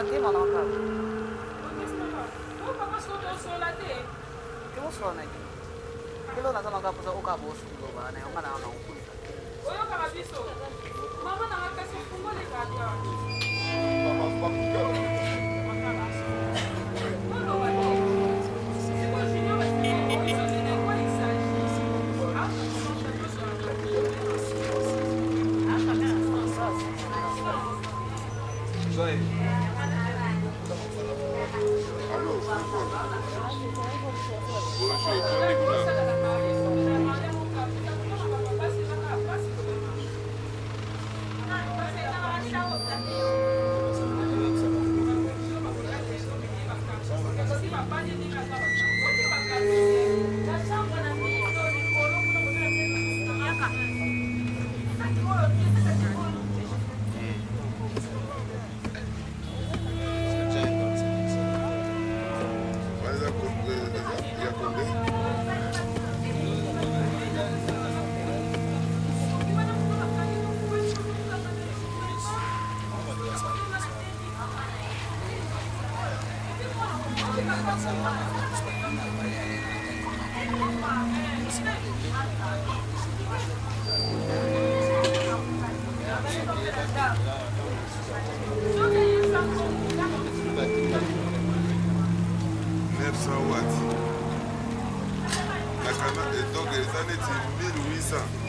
aqui, mano, não acaba. Eu sou, né? Aquilo na zona acaba o cabo, o cabo, né? Uma não. Oi, eu acabo disso. Mama não, é que eu sou um ligado. What? Like a dog is anything, 1800.